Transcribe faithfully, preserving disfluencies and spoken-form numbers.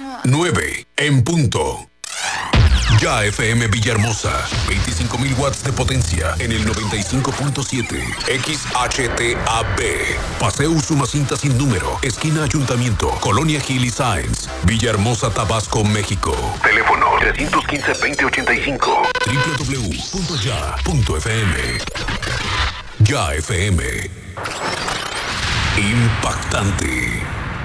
nueve en punto. Ya F M Villahermosa, veinticinco mil watts de potencia en el noventa y cinco punto siete. X H T A B, Paseo Usumacinta sin número, esquina Ayuntamiento, Colonia Gil y Sáenz, Villahermosa, Tabasco, México. Teléfono tres uno cinco, veinte ochenta y cinco. doble u doble u doble u punto ya punto f m. Ya F M. Impactante.